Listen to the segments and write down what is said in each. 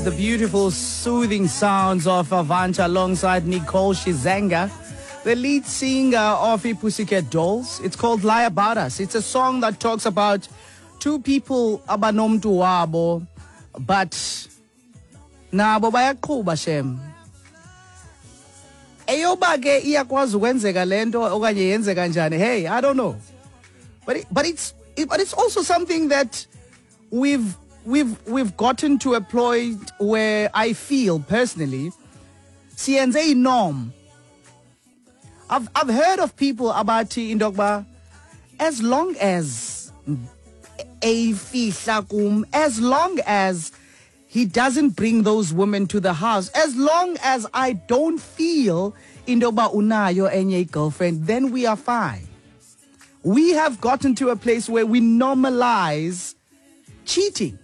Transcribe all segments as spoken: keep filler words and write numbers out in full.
the beautiful, soothing sounds of Avanta alongside Nicole Shizanga, the lead singer of the Pussycat Dolls. It's called Lie About Us. It's a song that talks about two people abanomntu wabo, but nabo bayaqhuba shem. Eyoba ke iyakwazi ukwenzeka lento okanye yenzeka njani. Hey, I don't know. But it, but it's it, but it's also something that we've we've we've gotten to a point where I feel personally siyenze inorm. I've I've heard of people about Indogba, as long as a fihlakum, as long as he doesn't bring those women to the house, as long as I don't feel Indogba unayo enye girlfriend, then we are fine. We have gotten to a place where we normalize cheating.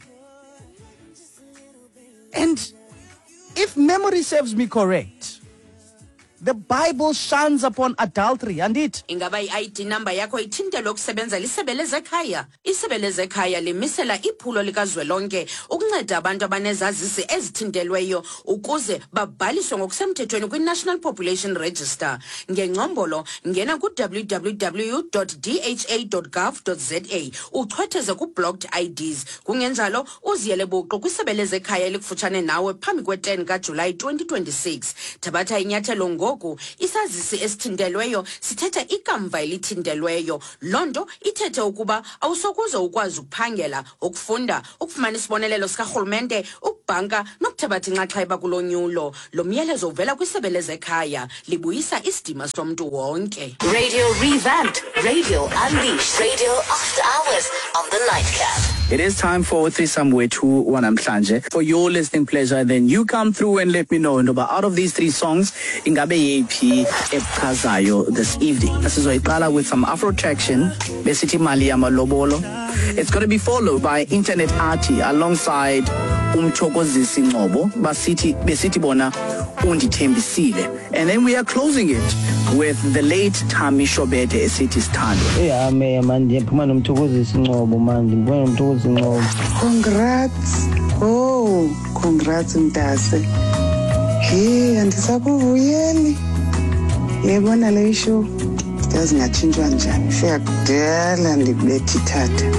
And if memory serves me correct, the Bible shuns upon adultery, and it. Ingaba I D number yakho ithintelwe ukusebenza lisebe lezekhaya. Isebe lezekhaya limisela iphulo likazwelonke ukunceda abantu abanezazisi ezithintelweyo ukuze babhaliswe ngokusemthethweni kwi-National Population Register. Ngengcombolo ngena ku w w w dot d h a dot gov dot z a uchwetheze ku blocked I Ds. Kungenjalo uziyele buqu kwisebe lezekhaya elikufutshane nawe phambi kwe-ten kaJulayi twenty twenty-six. Thabatha inyathelo ngo isazisi esithintelweyo sithetha ikamva elithintelweyo. Lonto ithethe ukuba awusokuze ukwazi ukuphangela, ukufunda, ukufumana isibonelelo sikarhulumente, ukubhanka nokuthabatha inxaxheba kulonyulo. Lo myalezo uvela kwisebe lezekhaya libuyisa isidima somntu wonke. Radio revamped, radio unleashed, radio after hours on the nightcap. It is time for Threesome Wethu Wanamhlanje. For your listening pleasure, then you come through and let me know. And out of these three songs, ingabe yephi ebuchazayo this evening. Sizoyiqala with some Afro traction, besithi mali yamalobolo. It's going to be followed by Internet Arty alongside Umthokozisi Ngcobo, basithi besithi bona undithembisile. And then we are closing it with the late Tami Shobete esithi Sithando. Yeah, man, man, ndiphuma nomthokozisi Ngcobo, man, ndiphuma nomthokozisi Ngcobo. Congrats. Oh, congrats Mtase. Hey, andisakuvuyeli. Yebona le show. Yazi ngatshintshwa njani. Siyakudala ndikubethi thatha.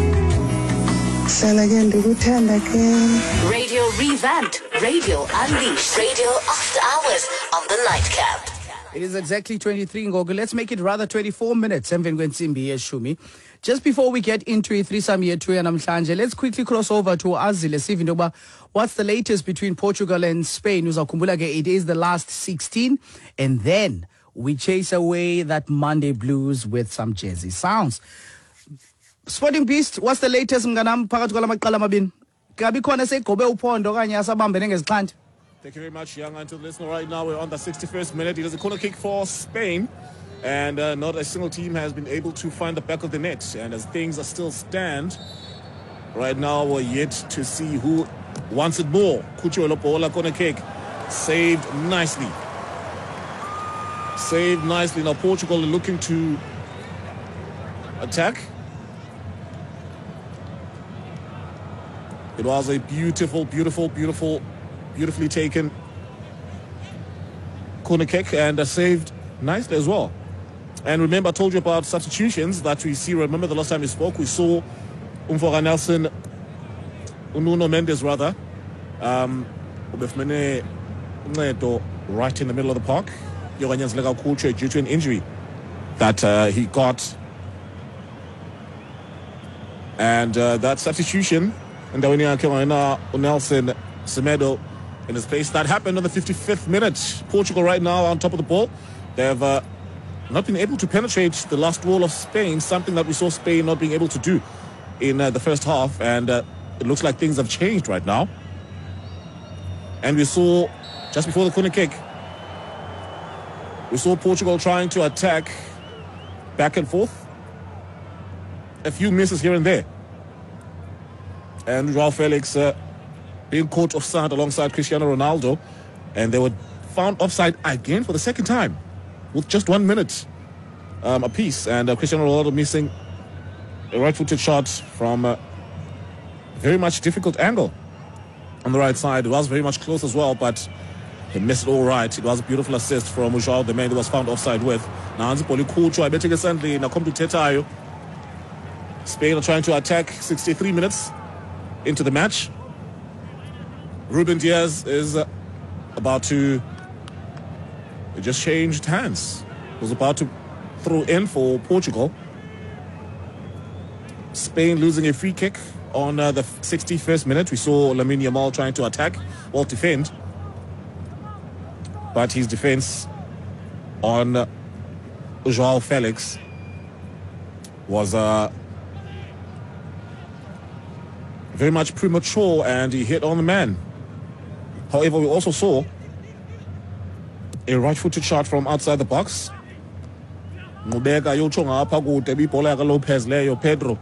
Hlala ke ndikuthanda ke. Radio revamped, radio unleashed, radio after hours on the nightcap. It is exactly twenty-three Ngogo. Let's make it rather twenty-four minutes. Emveni kwensimbi yeshumi. Just before we get into a threesome yethu yanamhlanje, let's quickly cross over to Azile sive ndoba what's the latest between Portugal and Spain. Uzakhumbula ke it is the last sixteen, and then we chase away that Monday blues with some jazzy sounds. Sporting Beast, what's the latest mnganam phakathi kwalamaqala amabini? Kabi khona segobe uphondo okanye asabambene ngezixhanti? Thank you very much, young and to the listener. Right now, we're on the sixty-first minute. It is a corner kick for Spain, and uh, not a single team has been able to find the back of the net. And as things are still stand, right now, we're yet to see who wants it more. Cucho Lopola corner kick, saved nicely. Saved nicely. Now Portugal are looking to attack. It was a beautiful, beautiful, beautiful, beautifully taken corner kick and uh, saved nicely as well. And remember, I told you about substitutions that we see. Remember the last time we spoke, we saw Umfora Nelson, Nuno Mendes rather, um, right in the middle of the park. Yoganyan's leg out due to an injury that uh, he got. And uh, that substitution, and then Nelson Semedo in his place. That happened on the fifty-fifth minute. Portugal right now on top of the ball. They have uh, not been able to penetrate the last wall of Spain, something that we saw Spain not being able to do in uh, the first half. And uh, it looks like things have changed right now. And we saw, just before the corner kick, we saw Portugal trying to attack back and forth. A few misses here and there. And João Felix uh, being caught offside alongside Cristiano Ronaldo. And they were found offside again for the second time with just one minute um, apiece. And uh, Cristiano Ronaldo missing a right-footed shot from a very much difficult angle. on the right side. It was very much close as well, but he missed it all right. It was a beautiful assist from Ujao, the man who was found offside with. Now, Nzipoli Kucho, I bet you recently, now come to Tetayo. Spain are trying to attack sixty-three minutes into the match. Ruben Diaz is uh, about to, it just changed hands. Was about to throw in for Portugal. Spain losing a free kick on uh, the sixty-first minute. We saw Lamine Yamal trying to attack, well defend. But his defense on uh, Joao Felix was uh, very much premature, and he hit on the man. However, we also saw a right-footed shot from outside the box. Ngubeka yotsho ngapha kude ibhola yaka Lopez leyo Pedro.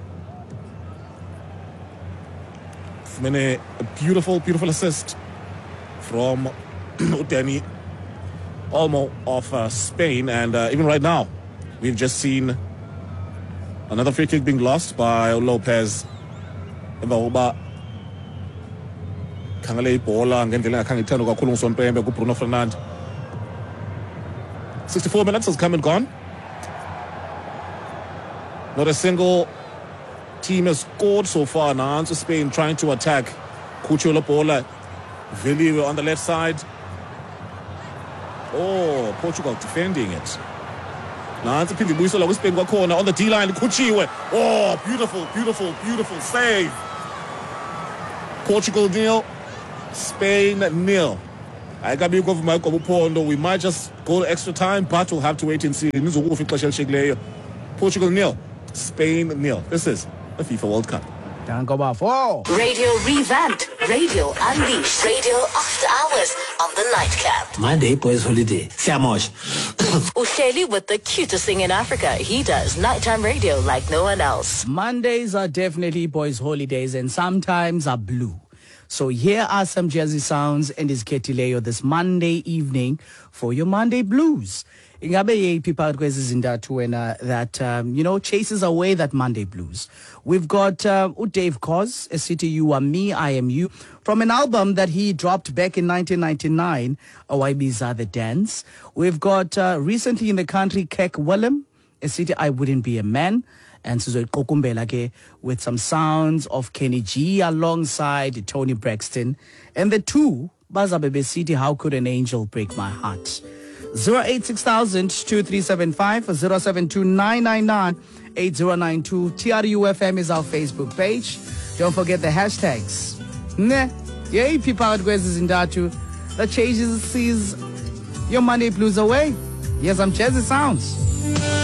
A beautiful, beautiful assist from Dani Olmo of uh, Spain, and uh, even right now, we've just seen another free kick being lost by Lopez. Bruno Fernandes. sixty-four minutes has come and gone. Not a single team has scored so far now. So Spain trying to attack. Cucho Lapola, Villiers on the left side. Oh, Portugal defending it. Now it's a Spain got corner on the D line. Cuchiwe. Oh, beautiful, beautiful, beautiful save. Portugal nil, Spain nil. I got to go for my Pondo. We might just go extra time, but we'll have to wait and see. Portugal nil, Spain nil. This is the FIFA World Cup. Radio revamped. Radio unleashed. Radio after hours on the nightcap. Monday, boys' holiday. Siamosh. Usheli with the cutest thing in Africa. He does nighttime radio like no one else. Mondays are definitely boys' holidays, and sometimes are blue. So here are some jazzy sounds and his Ketileo this Monday evening for your Monday blues. Ingabe people that um, you know chases away that Monday blues. We've got uh, Dave Koz, a city you are me, I am you, from an album that he dropped back in nineteen ninety-nine, Awaibiza the Dance. We've got uh, recently in the country Kek Willem, a city I wouldn't be a man, and Suzo Kokumbelake with some sounds of Kenny G alongside Tony Braxton, and the two Bazabebe City, How Could an Angel Break My Heart. zero eight six thousand two three seven five or zero seven two nine nine nine eight zero nine two. T R U F M is our Facebook page. Don't forget the hashtags. Ne, yeah, people out in Datu. That changes sees your Monday blues away. Yes, I'm Jazzy Sounds.